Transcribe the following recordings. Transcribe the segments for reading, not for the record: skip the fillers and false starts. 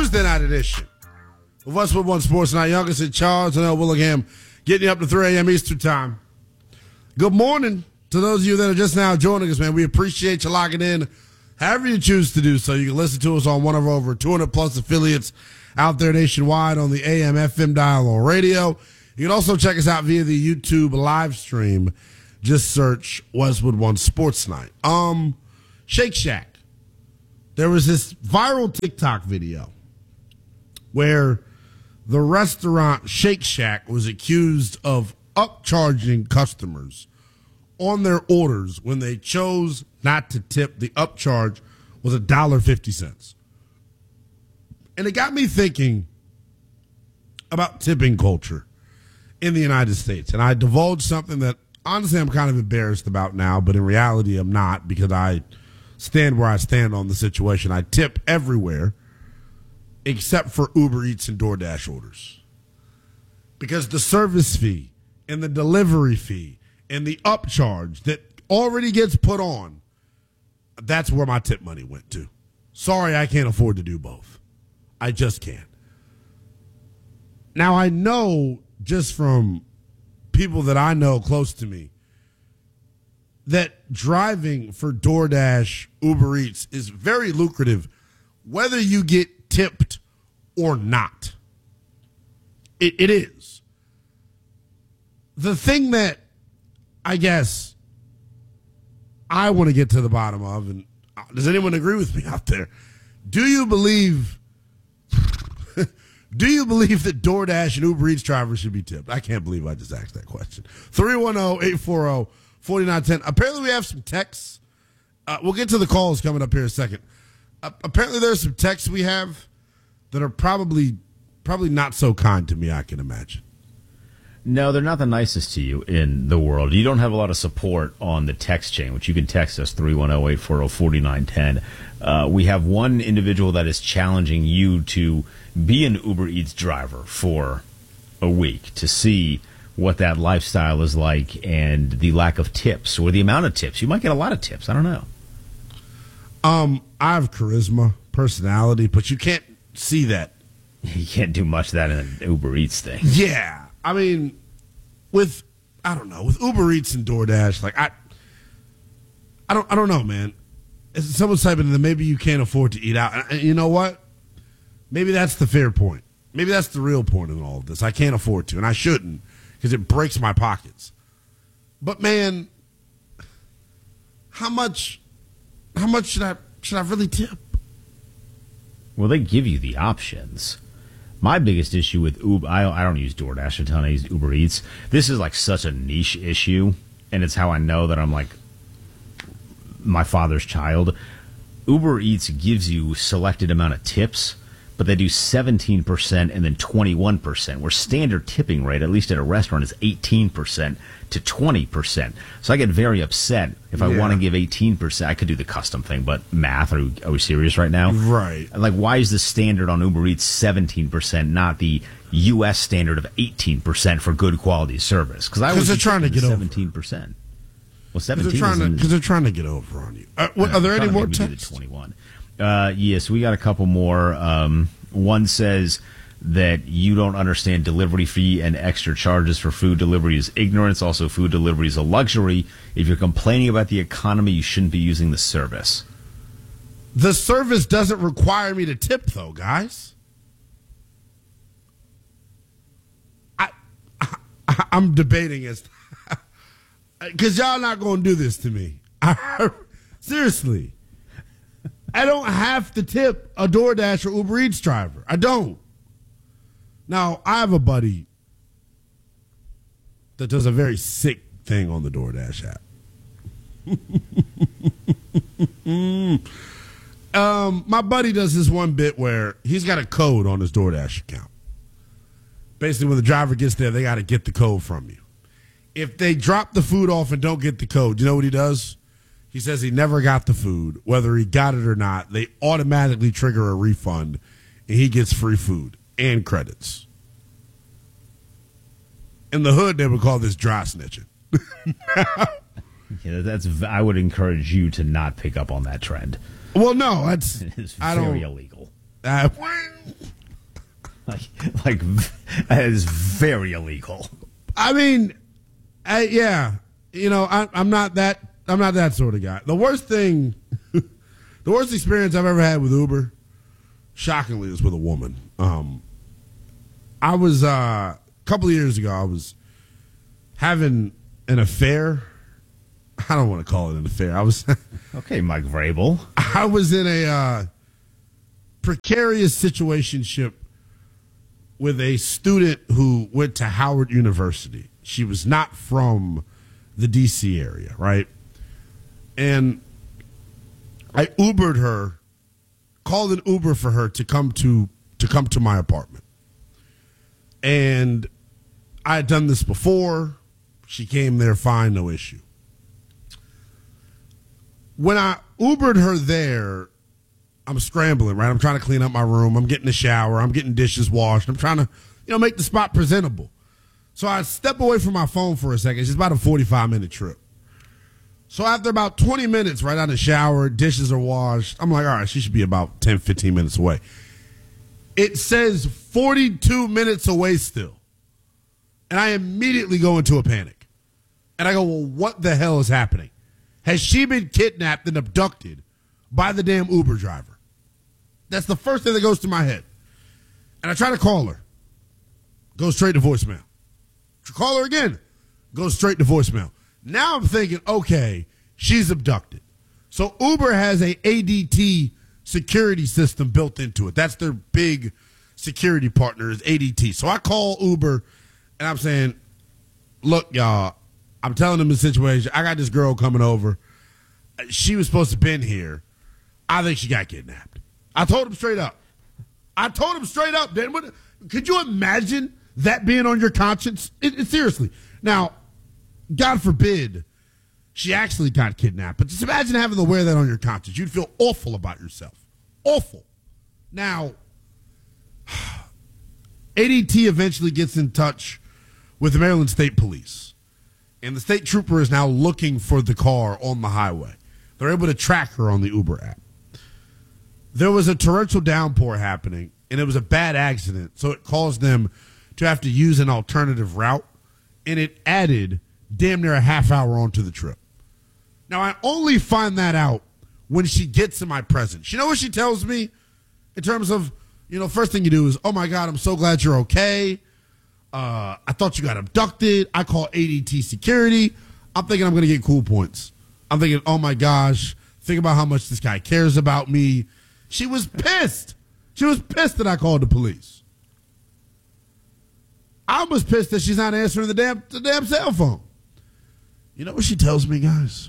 Tuesday night edition of Westwood One Sports Night. Youngest and Charles and El Willingham getting you up to 3 a.m. Eastern Time. Good morning to those of you that are just now joining us, man. We appreciate you locking in however you choose to do so. You can listen to us on one of our over 200 plus affiliates out there nationwide on the AM, FM dial or radio. You can also check us out via the YouTube live stream. Just search Westwood One Sports Night. Shake Shack. There was this viral TikTok video where the restaurant Shake Shack was accused of upcharging customers on their orders when they chose not to tip. The upcharge was $1.50. And it got me thinking about tipping culture in the United States. And I divulged something that honestly I'm kind of embarrassed about now, but in reality I'm not, because I stand where I stand on the situation. I tip everywhere except for Uber Eats and DoorDash orders, because the service fee and the delivery fee and the upcharge that already gets put on, that's where my tip money went to. Sorry, I can't afford to do both. I just can't. Now, I know just from people that I know close to me that driving for DoorDash, Uber Eats is very lucrative, whether you get tipped or not. It is. The thing that I guess I want to get to the bottom of, and does anyone agree with me out there? Do you believe that DoorDash and Uber Eats drivers should be tipped? I can't believe I just asked that question. 310-840-4910. Apparently we have some texts. We'll get to the calls coming up here in a second. Apparently there's some texts we have that are probably not so kind to me, I can imagine. No, they're not the nicest to you in the world. You don't have a lot of support on the text chain, which you can text us, 310-840-4910. We have one individual that is challenging you to be an Uber Eats driver for a week to see what that lifestyle is like and the lack of tips or the amount of tips. You might get a lot of tips. I don't know. I have charisma, personality, but you can't see that. You can't do much of that in an Uber Eats thing. Yeah. I mean, with Uber Eats and DoorDash, like I don't know, man. Someone's typing that maybe you can't afford to eat out. And you know what? Maybe that's the fair point. Maybe that's the real point in all of this. I can't afford to, and I shouldn't, because it breaks my pockets. But man, how much should I really tip? Well, they give you the options. My biggest issue with Uber, I don't use DoorDash a ton. I use Uber Eats. This is like such a niche issue, and it's how I know that I'm like my father's child. Uber Eats gives you selected amount of tips, but they do 17% and then 21%, where standard tipping rate, at least at a restaurant, is 18% to 20%. So I get very upset if I want to give 18%. I could do the custom thing, but math, are we serious right now? Right. Like, why is the standard on Uber Eats 17%, not the U.S. standard of 18% for good quality service? Because they're trying to get 17%. Well, 17 because they're trying to get over on you. Are there any more texts? 21. Yes, we got a couple more. One says that you don't understand delivery fee and extra charges for food delivery is ignorance. Also, food delivery is a luxury. If you're complaining about the economy, you shouldn't be using the service. The service doesn't require me to tip, though, guys. I'm debating as because y'all not going to do this to me. Seriously. I don't have to tip a DoorDash or Uber Eats driver. I don't. Now, I have a buddy that does a very sick thing on the DoorDash app. My buddy does this one bit where he's got a code on his DoorDash account. Basically, when the driver gets there, they got to get the code from you. If they drop the food off and don't get the code, you know what he does? He says he never got the food. Whether he got it or not, they automatically trigger a refund, and he gets free food and credits. In the hood, they would call this dry snitching. Yeah, I would encourage you to not pick up on that trend. Well, no, it's very illegal. like that is very illegal. I mean, yeah, I'm not that sort of guy. The worst experience I've ever had with Uber, shockingly, is with a woman. I was a couple of years ago. I was having an affair. I don't want to call it an affair. I was okay, Mike Vrabel. I was in a precarious situationship with a student who went to Howard University. She was not from the D.C. area, right? And I Ubered her, called an Uber for her to come to my apartment. And I had done this before. She came there fine, no issue. When I Ubered her there, I'm scrambling, right? I'm trying to clean up my room. I'm getting a shower. I'm getting dishes washed. I'm trying to, make the spot presentable. So I step away from my phone for a second. It's about a 45-minute trip. So after about 20 minutes, right out of the shower, dishes are washed, I'm like, all right, she should be about 10, 15 minutes away. It says 42 minutes away still. And I immediately go into a panic. And I go, well, what the hell is happening? Has she been kidnapped and abducted by the damn Uber driver? That's the first thing that goes to my head. And I try to call her. Goes straight to voicemail. Call her again. Goes straight to voicemail. Now I'm thinking, okay, she's abducted. So Uber has a ADT security system built into it. That's their big security partner is ADT. So I call Uber and I'm saying, look, y'all, I'm telling them the situation. I got this girl coming over. She was supposed to have been here. I think she got kidnapped. I told him straight up. Dan, could you imagine that being on your conscience? Seriously. Now, God forbid she actually got kidnapped. But just imagine having to wear that on your conscience. You'd feel awful about yourself. Awful. Now, ADT eventually gets in touch with the Maryland State Police. And the state trooper is now looking for the car on the highway. They're able to track her on the Uber app. There was a torrential downpour happening, and it was a bad accident, so it caused them to have to use an alternative route, and it added damn near a half hour onto the trip. Now, I only find that out when she gets in my presence. You know what she tells me in terms of, first thing you do is, oh, my God, I'm so glad you're okay. I thought you got abducted. I call ADT security. I'm thinking I'm going to get cool points. I'm thinking, oh, my gosh, think about how much this guy cares about me. She was pissed. She was pissed that I called the police. I was pissed that she's not answering the damn cell phone. You know what she tells me, guys?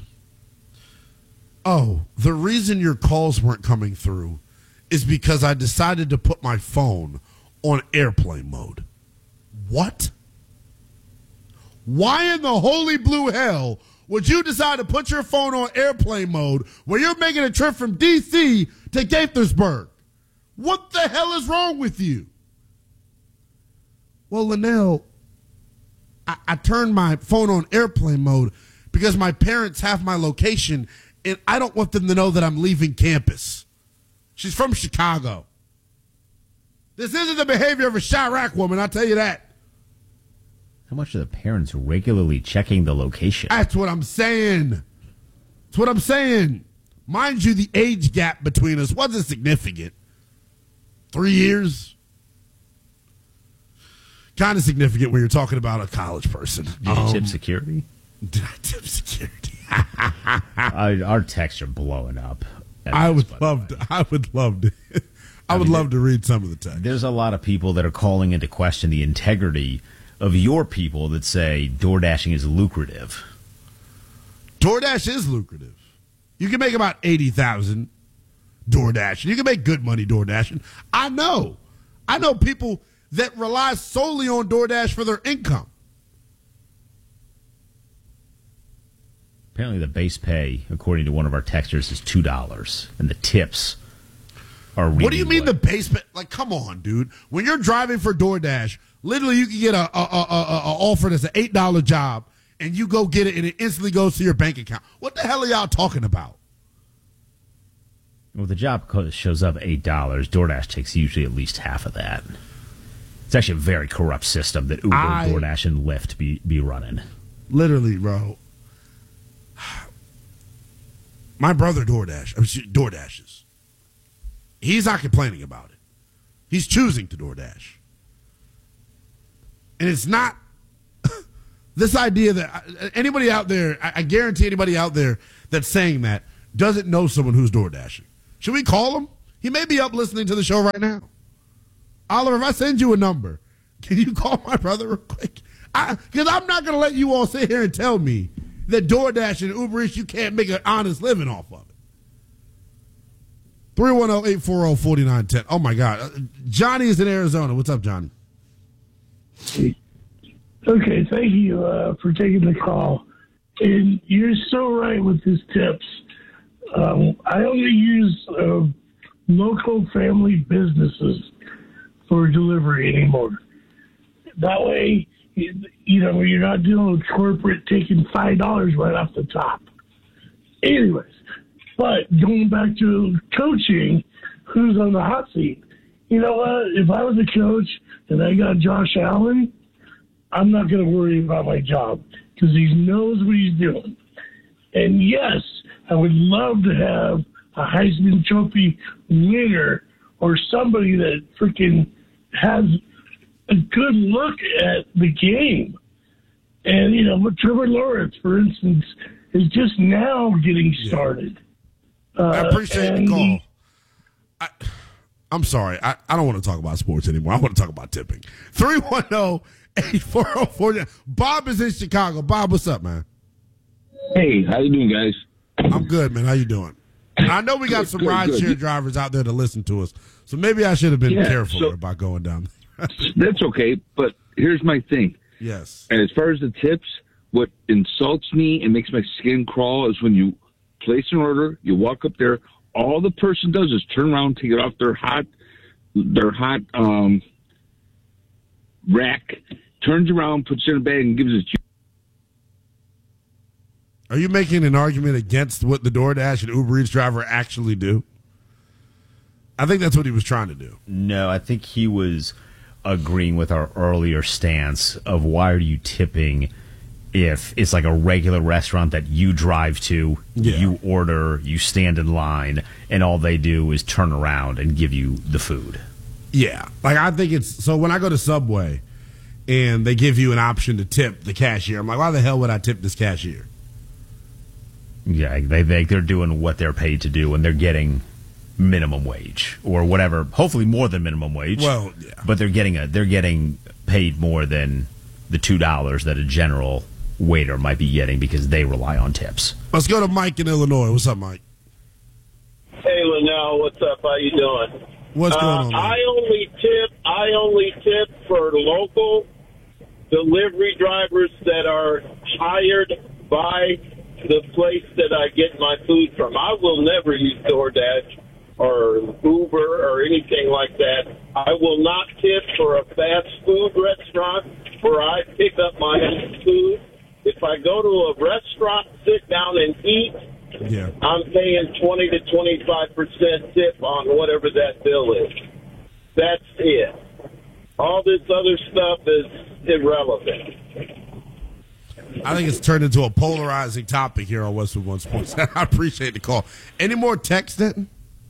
Oh, the reason your calls weren't coming through is because I decided to put my phone on airplane mode. What? Why in the holy blue hell would you decide to put your phone on airplane mode when you're making a trip from D.C. to Gaithersburg? What the hell is wrong with you? Well, Linnell, I turned my phone on airplane mode because my parents have my location, and I don't want them to know that I'm leaving campus. She's from Chicago. This isn't the behavior of a Chirac woman, I'll tell you that. How much are the parents regularly checking the location? That's what I'm saying. Mind you, the age gap between us wasn't significant. 3 years. Kind of significant when you're talking about a college person. Did you tip security? Did I tip security? Our texts are blowing up. I would love to read some of the text. There's a lot of people that are calling into question the integrity of your people that say door dashing is lucrative. DoorDash is lucrative. You can make about $80,000 door dashing. You can make good money door dashing. I know people that rely solely on DoorDash for their income. Apparently the base pay, according to one of our texters, is $2, and the tips are really What do you mean the base pay? Like, come on, dude. When you're driving for DoorDash, literally you can get a offer that's an $8 job, and you go get it, and it instantly goes to your bank account. What the hell are y'all talking about? Well, the job shows up $8. DoorDash takes usually at least half of that. It's actually a very corrupt system that Uber, DoorDash, and Lyft be running. Literally, bro. My brother DoorDashes. He's not complaining about it. He's choosing to DoorDash. And it's not this idea that anybody out there, I guarantee anybody out there that's saying that doesn't know someone who's DoorDashing. Should we call him? He may be up listening to the show right now. Oliver, if I send you a number, can you call my brother real quick? Because I'm not going to let you all sit here and tell me that DoorDash and Uber Eats, you can't make an honest living off of it. 310-840-4910. Oh, my God. Johnny is in Arizona. What's up, Johnny? Okay, thank you for taking the call. And you're so right with his tips. I only use local family businesses for delivery anymore. That way, you're not dealing with corporate taking $5 right off the top. Anyways, but going back to coaching, who's on the hot seat? You know what? If I was a coach and I got Josh Allen, I'm not going to worry about my job because he knows what he's doing. And yes, I would love to have a Heisman Trophy winner or somebody that freaking has a good look at the game. And, Trevor Lawrence, for instance, is just now getting started. I appreciate the call. I'm sorry. I don't want to talk about sports anymore. I want to talk about tipping. 310-840-49. Bob is in Chicago. Bob, what's up, man? Hey, how you doing, guys? I'm good, man. How you doing? I know we got some rideshare drivers out there to listen to us, so maybe I should have been careful about going down. That's okay, but here's my thing. Yes. And as far as the tips, what insults me and makes my skin crawl is when you place an order, you walk up there, all the person does is turn around, take it off their hot rack, turns around, puts it in a bag, and gives it to you. Are you making an argument against what the DoorDash and Uber Eats driver actually do? I think that's what he was trying to do. No, I think he was agreeing with our earlier stance of why are you tipping if it's like a regular restaurant that you drive to, you order, you stand in line, and all they do is turn around and give you the food. Yeah. Like, I think it's... So when I go to Subway and they give you an option to tip the cashier, I'm like, why the hell would I tip this cashier? Yeah, they're doing what they're paid to do, and they're getting minimum wage or whatever. Hopefully more than minimum wage. Well, yeah. But they're getting paid more than the $2 that a general waiter might be getting because they rely on tips. Let's go to Mike in Illinois. What's up, Mike? Hey, Linnell. What's up? How you doing? What's going on, man? I only tip for local delivery drivers that are hired by the place that I get my food from. I will never use DoorDash or Uber or anything like that. I will not tip for a fast food restaurant where I pick up my own food. If I go to a restaurant, sit down and eat, I'm paying 20 to 25% tip on whatever that bill is. That's it. All this other stuff is irrelevant. I think it's turned into a polarizing topic here on Westwood One Sports. I appreciate the call. Any more text, Denton?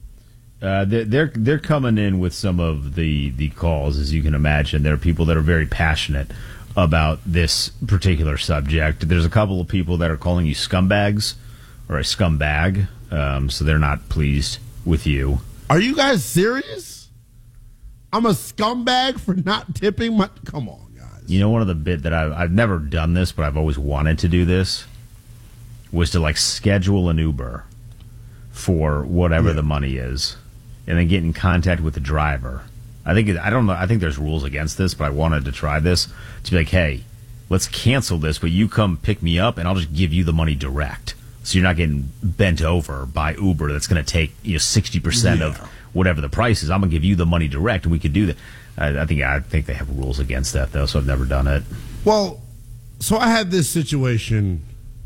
They're coming in with some of the calls, as you can imagine. There are people that are very passionate about this particular subject. There's a couple of people that are calling you scumbags or a scumbag, so they're not pleased with you. Are you guys serious? I'm a scumbag for not tipping my... Come on, guys. You know, one of the bit that I've never done this, but I've always wanted to do this, was to, like, schedule an Uber for whatever the money is, and then get in contact with the driver. I don't know. I think there's rules against this, but I wanted to try this to be like, hey, let's cancel this, but you come pick me up, and I'll just give you the money direct, so you're not getting bent over by Uber. That's going to take 60% of whatever the price is. I'm going to give you the money direct, and we could do that. I think they have rules against that though, so I've never done it. Well, so I had this situation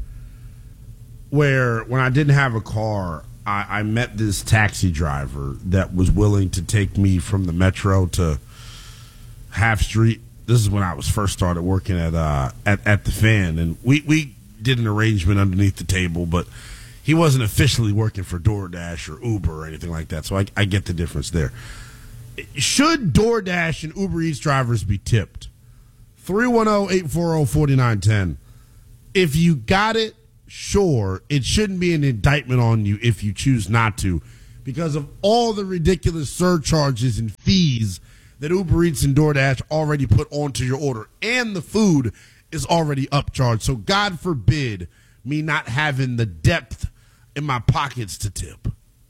where when I didn't have a car, I met this taxi driver that was willing to take me from the metro to Half Street. This is when I was first started working at the Fan, and we did an arrangement underneath the table, but he wasn't officially working for DoorDash or Uber or anything like that, so I get the difference there. Should DoorDash and Uber Eats drivers be tipped? 310-840-4910. If you got it, sure, it shouldn't be an indictment on you if you choose not to, because of all the ridiculous surcharges and fees that Uber Eats and DoorDash already put onto your order, and the food is already upcharged. So God forbid me not having the depth in my pockets to tip.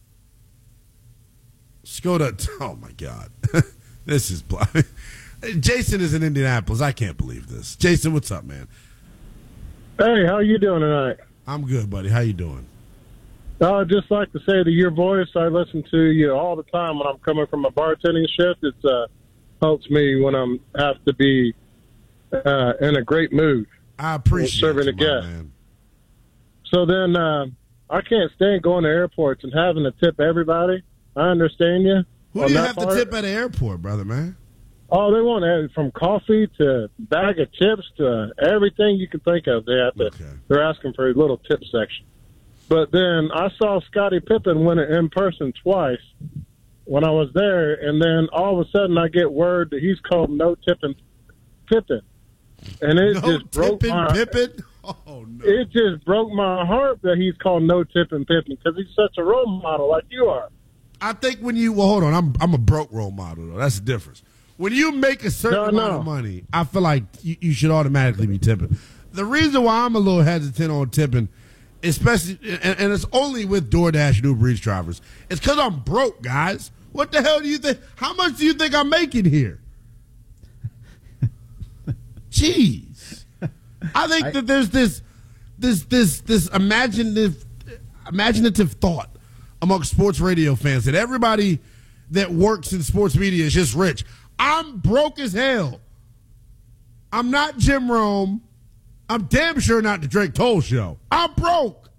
Oh my God. This is Jason is in Indianapolis. I can't believe this. Jason, what's up, man? Hey, how you doing tonight? I'm good, buddy. How you doing? I'd just like to say to your voice, I listen to you all the time when I'm coming from a bartending shift. It helps me when I'm have to be in a great mood. I appreciate serving you, a guest. Man. So then I can't stand going to airports and having to tip everybody. I understand you. Who do you have to tip at the airport, brother, man? Oh, they want everything from coffee to bag of chips to everything you can think of. They have to. Okay. They're asking for a little tip section. But then I saw Scottie Pippen win it in person twice when I was there, and then all of a sudden I get word that he's called no tipping Pippen, and it No just broke tipping my. Pippen? Oh no! It just broke my heart that he's called no tipping Pippen because he's such a role model like you are. I think when you hold on, I'm a broke role model though. That's the difference. When you make a certain amount of money, I feel like you should automatically be tipping. The reason why I'm a little hesitant on tipping, especially, and it's only with DoorDash and Uber Eats drivers, it's because I'm broke, guys. What the hell do you think? How much do you think I'm making here? Jeez, I think that there's this imaginative thought amongst sports radio fans that everybody that works in sports media is just rich. I'm broke as hell. I'm not Jim Rome. I'm damn sure not the Drake Toll Show. I'm broke.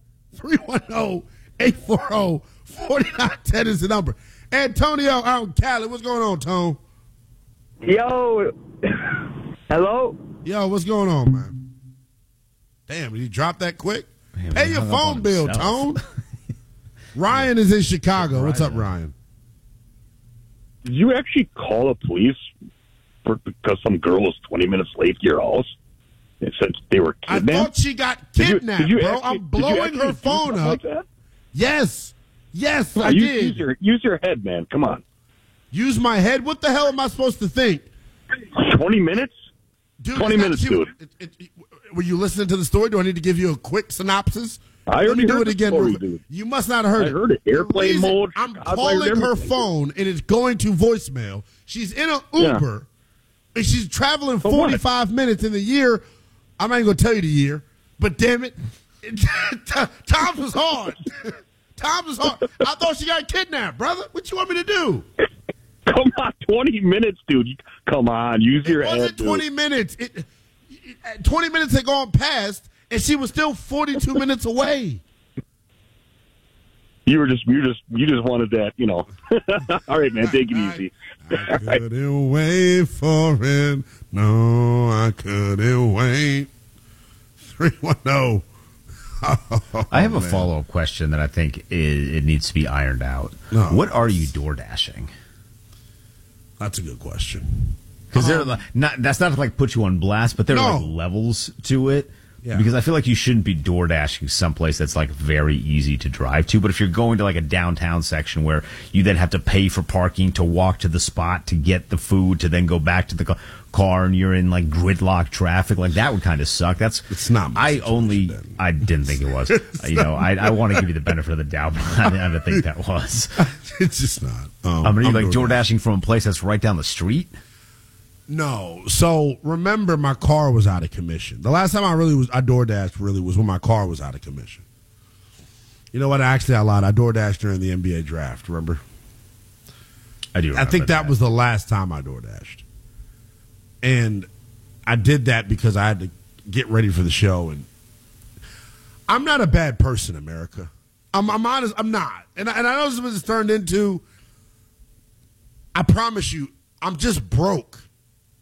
310-840-4910 is the number. Antonio out in Cali. What's going on, Tone? Yo. Hello? Yo, what's going on, man? Damn, did you drop that quick? Man, Pay your phone bill, Tone. Ryan is in Chicago. What's up, Ryan? Did you actually call the police because some girl was 20 minutes late to your house? They said they were kidnapped? I thought she got kidnapped, bro. I'm blowing her phone up. Like Yes, I did. Use your head, man. Come on. Use my head? What the hell am I supposed to think? 20 minutes? Dude, 20 minutes, dude. Were you listening to the story? Do I need to give you a quick synopsis? I already heard the story, dude. You must not have heard it. I heard it. Airplane mode. I'm calling her phone, and it's going to voicemail. She's in an Uber, and she's traveling 45 minutes in the year. I'm not even going to tell you the year, but damn it, Tom's was hard. Tom's was hard. I thought she got kidnapped, brother. What you want me to do? Come on, 20 minutes, dude. Come on, use your head. It wasn't 20 minutes. 20 minutes had gone past, and she was still 42 minutes away. You just wanted that, you know. All right, man, take it easy. I couldn't wait for it. No, I couldn't wait. 310. I have a follow-up question that I think it needs to be ironed out. No. What are you door dashing? That's a good question. Because that's not to like put you on blast, but there are like levels to it. Yeah. Because I feel like you shouldn't be door dashing someplace that's like very easy to drive to. But if you're going to like a downtown section where you then have to pay for parking to walk to the spot to get the food to then go back to the car and you're in like gridlock traffic, like that would kind of suck. It's not. I didn't think it was. I want to give you the benefit of the doubt, but I didn't think that was. It's just not. Are you like door dashing from a place that's right down the street? No. So remember, my car was out of commission. The last time I door dashed was when my car was out of commission. You know what? Actually, I lied. I door dashed during the NBA draft. Remember? I do. I think that was the last time I door dashed, and I did that because I had to get ready for the show. And I'm not a bad person, America. I'm honest. I'm not, and I know this is what it's turned into. I promise you, I'm just broke.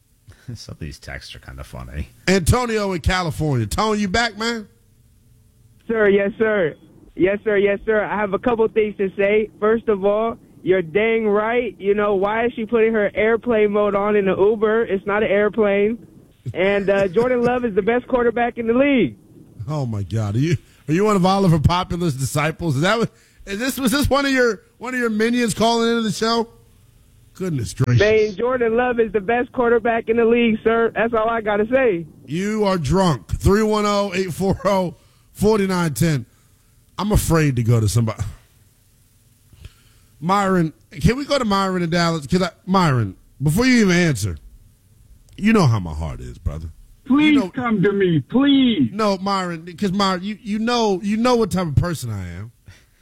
Some of these texts are kind of funny. Antonio in California. Tone, you back, man? Sir, yes, sir. Yes, sir, yes, sir. I have a couple things to say. First of all, you're dang right. You know, why is she putting her airplane mode on in the Uber? It's not an airplane. And Jordan Love is the best quarterback in the league. Oh, my God. Are you one of Oliver Popular's disciples? Was this one of your minions calling into the show? Goodness gracious. Man, Jordan Love is the best quarterback in the league, sir. That's all I got to say. You are drunk. 310-840-4910. I'm afraid to go to somebody. Myron, can we go to Myron in Dallas? Myron, before you even answer, you know how my heart is, brother. Please come to me, please. No, Myron, because Myron, you know what type of person I am.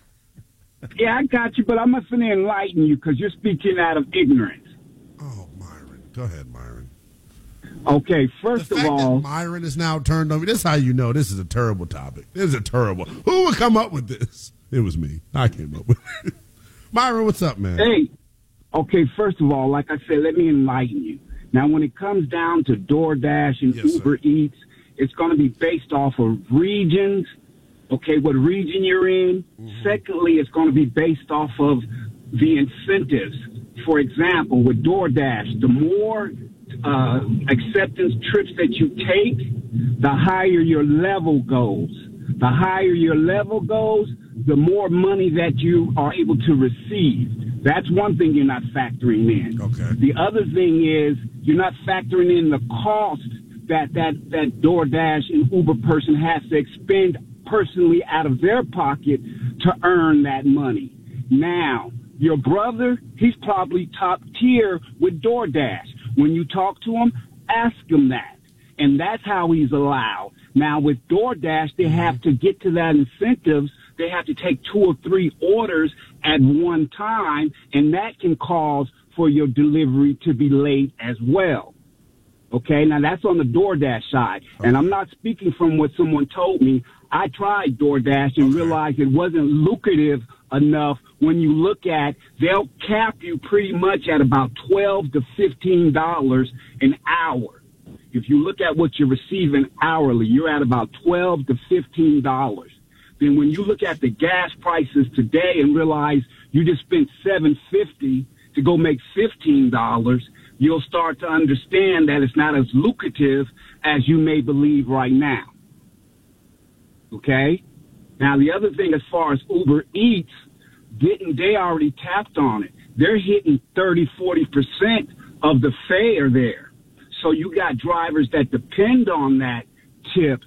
Yeah, I got you, but I'm not going to enlighten you because you're speaking out of ignorance. Oh, Myron. Go ahead, Myron. Okay, first of all, Myron is now turned on me. This is how you know this is a terrible topic. This is a terrible. Who would come up with this? It was me. I came up with it. Myron, what's up, man? Hey, okay, first of all, like I said, let me enlighten you. Now, when it comes down to DoorDash and Uber Eats, it's going to be based off of regions. Okay, what region you're in. Secondly, it's going to be based off of the incentives. For example, with DoorDash, the more acceptance trips that you take, the higher your level goes. The higher your level goes, the more money that you are able to receive. That's one thing you're not factoring in. Okay. The other thing is you're not factoring in the cost that DoorDash and Uber person has to expend personally out of their pocket to earn that money. Now, your brother, he's probably top tier with DoorDash. When you talk to him, ask him that. And that's how he's allowed. Now, with DoorDash, they have to get to that incentives. They have to take 2 or 3 orders at one time, and that can cause for your delivery to be late as well. Okay, now that's on the DoorDash side. And I'm not speaking from what someone told me. I tried DoorDash and realized it wasn't lucrative enough. When you look at, they'll cap you pretty much at about $12 to $15 an hour. If you look at what you're receiving hourly, you're at about $12 to $15. Then when you look at the gas prices today and realize you just spent $7.50 to go make $15, you'll start to understand that it's not as lucrative as you may believe right now. Okay? Now, the other thing as far as Uber Eats, they already tapped on it. They're hitting 30, 40% of the fare there. So you got drivers that depend on that tip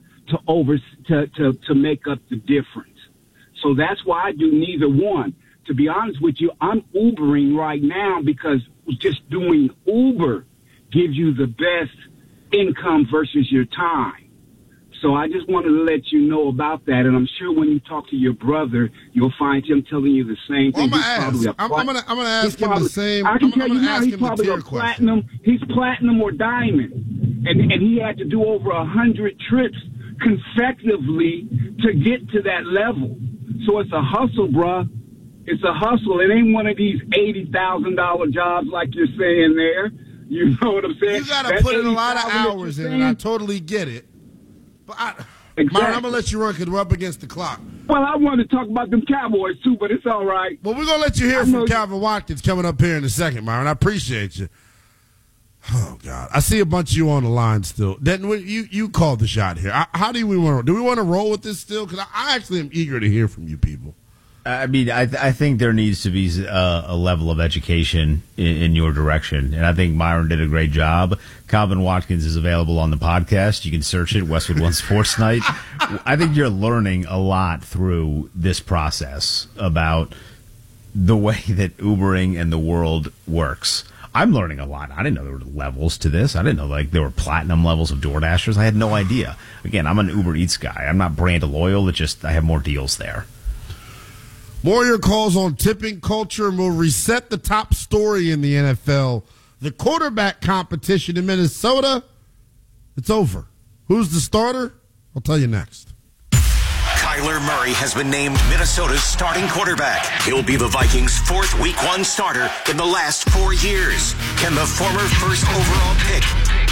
to make up the difference. So that's why I do neither one. To be honest with you, I'm Ubering right now because just doing Uber gives you the best income versus your time. So I just wanted to let you know about that, and I'm sure when you talk to your brother, you'll find him telling you the same thing. I'm gonna ask him the same. I can tell you now, he's probably a platinum. He's platinum or diamond, and he had to do over 100 trips consecutively to get to that level. So it's a hustle, bruh. It's a hustle. It ain't one of these $80,000 jobs like you're saying there. You know what I'm saying? You got to put in a lot of hours in, and I totally get it. But exactly. Myron, I'm going to let you run because we're up against the clock. Well, I want to talk about them Cowboys, too, but it's all right. Well, we're going to let you hear from Calvin Watkins coming up here in a second, Myron. I appreciate you. Oh, God. I see a bunch of you on the line still. Denton, you called the shot here. How do we want to roll with this still? Because I actually am eager to hear from you people. I mean, I think there needs to be a level of education in your direction, and I think Myron did a great job. Calvin Watkins is available on the podcast. You can search it, Westwood One Sports Night. I think you're learning a lot through this process about the way that Ubering and the world works. I'm learning a lot. I didn't know there were levels to this. I didn't know there were platinum levels of DoorDashers. I had no idea. Again, I'm an Uber Eats guy. I'm not brand loyal. It's just I have more deals there. More of your calls on tipping culture, and we'll reset the top story in the NFL. The quarterback competition in Minnesota, it's over. Who's the starter? I'll tell you next. Kyler Murray has been named Minnesota's starting quarterback. He'll be the Vikings' 4th Week 1 starter in the last 4 years. Can the former first overall pick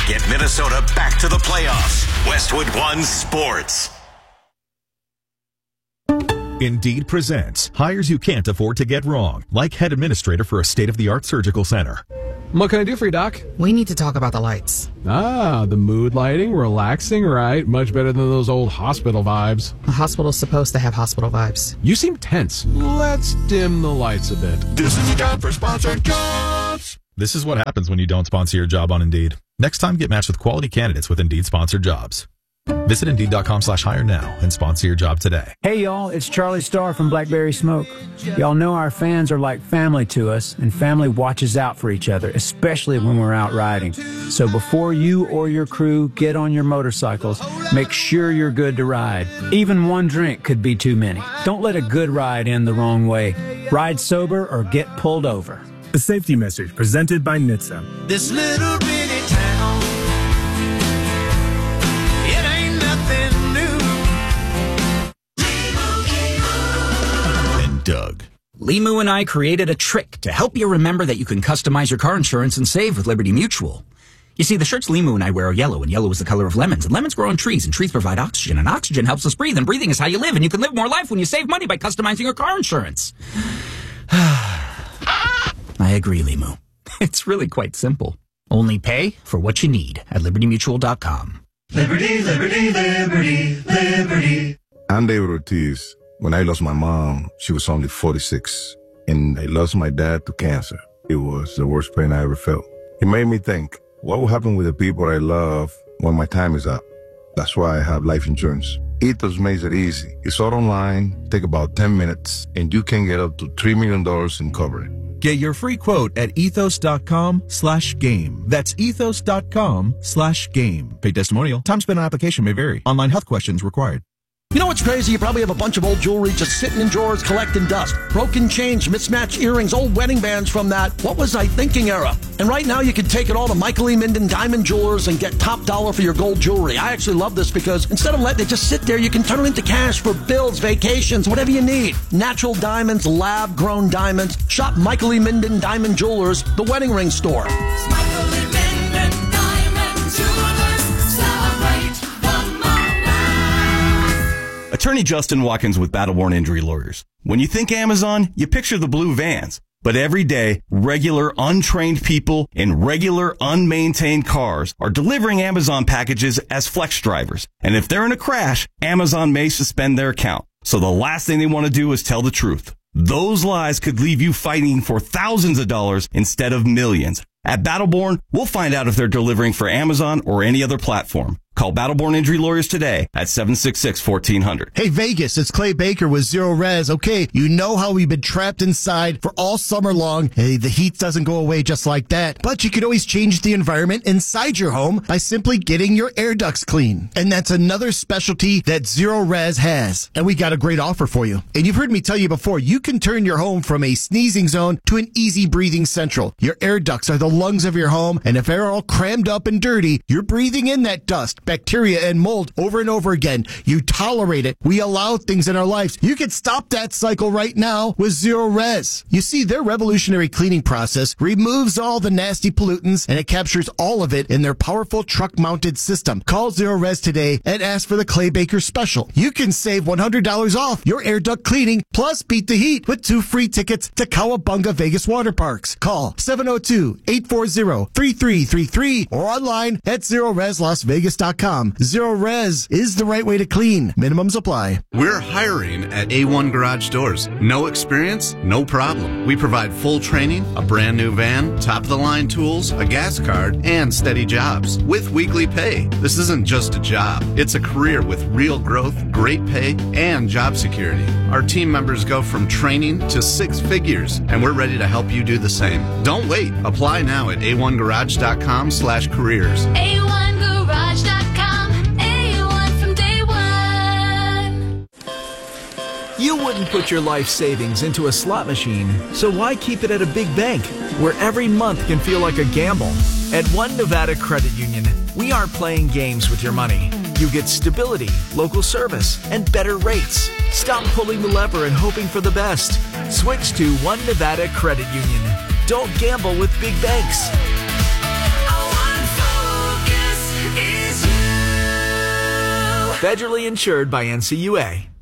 get Minnesota back to the playoffs. Westwood One Sports. Indeed presents hires you can't afford to get wrong, like head administrator for a state-of-the-art surgical center. What can I do for you, Doc? We need to talk about the lights. Ah, the mood lighting, relaxing, right? Much better than those old hospital vibes. A hospital's supposed to have hospital vibes. You seem tense. Let's dim the lights a bit. This is a job for sponsored jobs. This is what happens when you don't sponsor your job on Indeed. Next time, get matched with quality candidates with Indeed sponsored jobs. Visit Indeed.com/hire now and sponsor your job today. Hey, y'all, it's Charlie Starr from Blackberry Smoke. Y'all know our fans are like family to us, and family watches out for each other, especially when we're out riding. So before you or your crew get on your motorcycles, make sure you're good to ride. Even one drink could be too many. Don't let a good ride end the wrong way. Ride sober or get pulled over. A safety message presented by NHTSA. This little bitty town, it ain't nothing new. And Doug. Limu and I created a trick to help you remember that you can customize your car insurance and save with Liberty Mutual. You see, the shirts Limu and I wear are yellow, and yellow is the color of lemons, and lemons grow on trees, and trees provide oxygen, and oxygen helps us breathe, and breathing is how you live, and you can live more life when you save money by customizing your car insurance. I agree, Limu. It's really quite simple. Only pay for what you need at LibertyMutual.com. Liberty, liberty, liberty, liberty. I'm David Ortiz. When I lost my mom, she was only 46, and I lost my dad to cancer. It was the worst pain I ever felt. It made me think, what will happen with the people I love when my time is up? That's why I have life insurance. Ethos makes it easy. It's all online, take about 10 minutes, and you can get up to $3 million in coverage. Get your free quote at ethos.com/game. That's ethos.com/game. Paid testimonial. Time spent on application may vary. Online health questions required. You know what's crazy? You probably have a bunch of old jewelry just sitting in drawers collecting dust. Broken chains, mismatched earrings, old wedding bands from that "what was I thinking" era. And right now you can take it all to Michael E. Minden Diamond Jewelers and get top dollar for your gold jewelry. I actually love this because instead of letting it just sit there, you can turn it into cash for bills, vacations, whatever you need. Natural diamonds, lab-grown diamonds. Shop Michael E. Minden Diamond Jewelers, the wedding ring store. Michael E. Minden Diamond Jewelers, celebrate the moment. Attorney Justin Watkins with Battleborn Injury Lawyers. When you think Amazon, you picture the blue vans. But every day, regular untrained people in regular unmaintained cars are delivering Amazon packages as flex drivers. And if they're in a crash, Amazon may suspend their account. So the last thing they want to do is tell the truth. Those lies could leave you fighting for thousands of dollars instead of millions. At Battleborn, we'll find out if they're delivering for Amazon or any other platform. Call Battleborn Injury Lawyers today at 766-1400. Hey, Vegas, it's Clay Baker with Zero Res. Okay, you know how we've been trapped inside for all summer long. Hey, the heat doesn't go away just like that. But you can always change the environment inside your home by simply getting your air ducts clean. And that's another specialty that Zero Res has. And we got a great offer for you. And you've heard me tell you before, you can turn your home from a sneezing zone to an easy breathing central. Your air ducts are the lungs of your home, and if they're all crammed up and dirty, you're breathing in that dust, bacteria, and mold over and over again. You tolerate it. We allow things in our lives. You can stop that cycle right now with Zero Res. You see, their revolutionary cleaning process removes all the nasty pollutants, and it captures all of it in their powerful truck-mounted system. Call Zero Res today and ask for the Clay Baker special. You can save $100 off your air duct cleaning, plus beat the heat with 2 free tickets to Cowabunga Vegas Water Parks. Call 702-840-3333 or online at ZeroResLasVegas.com. Zero Res is the right way to clean. Minimums apply. We're hiring at A1 Garage Doors. No experience? No problem. We provide full training, a brand new van, top-of-the-line tools, a gas card, and steady jobs with weekly pay. This isn't just a job. It's a career with real growth, great pay, and job security. Our team members go from training to 6 figures, and we're ready to help you do the same. Don't wait. Apply now at a1garage.com/careers. A1garage.com, A1 from day one. You wouldn't put your life savings into a slot machine, so why keep it at a big bank where every month can feel like a gamble? At One Nevada Credit Union, we aren't playing games with your money. You get stability, local service, and better rates. Stop pulling the lever and hoping for the best. Switch to One Nevada Credit Union. Don't gamble with big banks. I want focus. Federally insured by NCUA.